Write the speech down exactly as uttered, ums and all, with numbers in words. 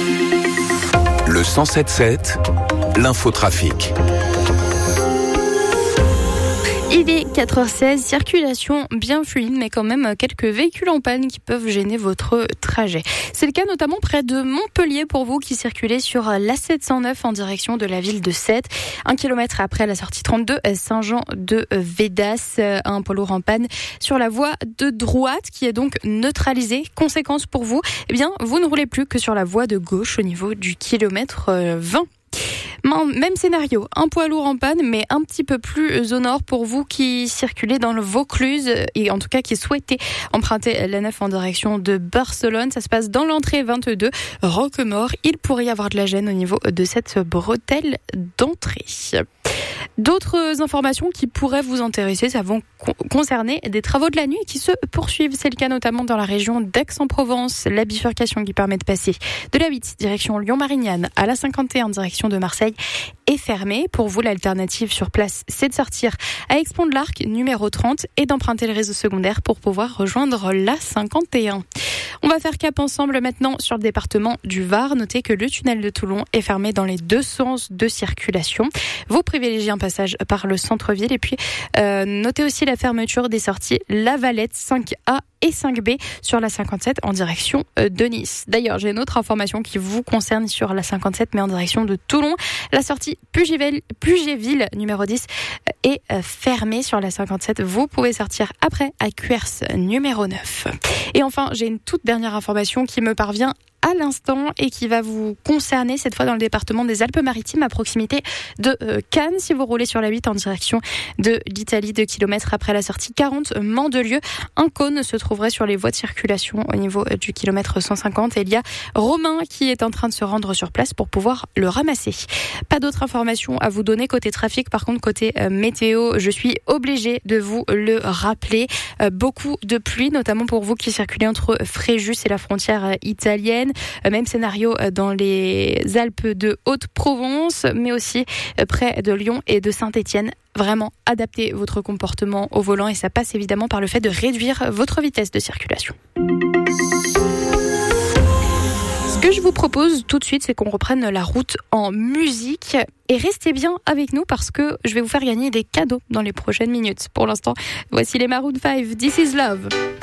Le cent sept sept, l'infotrafic. Il est quatre heures seize, circulation bien fluide, mais quand même quelques véhicules en panne qui peuvent gêner votre trajet. C'est le cas notamment près de Montpellier pour vous qui circulez sur l'A sept cent neuf en direction de la ville de Sète. Un kilomètre après la sortie trente-deux, Saint-Jean-de-Védas, un poids lourd en panne sur la voie de droite qui est donc neutralisée. Conséquence pour vous, eh bien, vous ne roulez plus que sur la voie de gauche au niveau du kilomètre vingt. Même scénario, un poids lourd en panne, mais un petit peu plus au nord pour vous qui circulez dans le Vaucluse et en tout cas qui souhaitez emprunter l'A neuf en direction de Barcelone. Ça se passe dans l'entrée vingt-deux, Roquemort. Il pourrait y avoir de la gêne au niveau de cette bretelle d'entrée. D'autres informations qui pourraient vous intéresser, ça va concerner des travaux de la nuit qui se poursuivent. C'est le cas notamment dans la région d'Aix-en-Provence. La bifurcation qui permet de passer de la huit direction Lyon-Marignane à la cinquante et un direction de Marseille est fermée. Pour vous, l'alternative sur place, c'est de sortir à Aix-Pont de l'Arc, numéro trente, et d'emprunter le réseau secondaire pour pouvoir rejoindre la cinquante et un. On va faire cap ensemble maintenant sur le département du Var. Notez que le tunnel de Toulon est fermé dans les deux sens de circulation. Vous privilégiez un passage par le centre-ville. Et puis, euh, notez aussi la fermeture des sorties La Valette cinq A et cinq B sur la cinquante-sept en direction de Nice. D'ailleurs, j'ai une autre information qui vous concerne sur la cinquante-sept, mais en direction de Toulon. La sortie Pugéville, Pugéville numéro dix est fermée sur la cinquante-sept. Vous pouvez sortir après à Cuers numéro neuf. Et enfin, j'ai une toute dernière information qui me parvient à l'instant et qui va vous concerner cette fois dans le département des Alpes-Maritimes à proximité de euh, Cannes. Si vous roulez sur la huit en direction de l'Italie, deux kilomètres après la sortie quarante Mandelieu, un cône se trouverait sur les voies de circulation au niveau euh, du kilomètre cent cinquante et il y a Romain qui est en train de se rendre sur place pour pouvoir le ramasser. Pas d'autres informations à vous donner côté trafic. Par contre, côté euh, météo, je suis obligée de vous le rappeler. Euh, beaucoup de pluie, notamment pour vous qui circulez entre Fréjus et la frontière euh, italienne. Même scénario dans les Alpes de Haute-Provence, mais aussi près de Lyon et de Saint-Étienne. Vraiment, adaptez votre comportement au volant et ça passe évidemment par le fait de réduire votre vitesse de circulation. Ce que je vous propose tout de suite, c'est qu'on reprenne la route en musique. Et restez bien avec nous parce que je vais vous faire gagner des cadeaux dans les prochaines minutes. Pour l'instant, voici les Maroon five, This is Love.